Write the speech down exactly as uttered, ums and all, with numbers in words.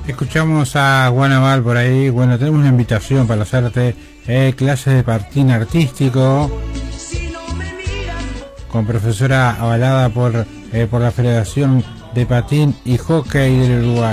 Escuchamos a Guanamal por ahí. Bueno, tenemos una invitación para hacerte eh, clases de patín artístico con profesora avalada por, eh, por la Federación de Patín y Hockey del Uruguay.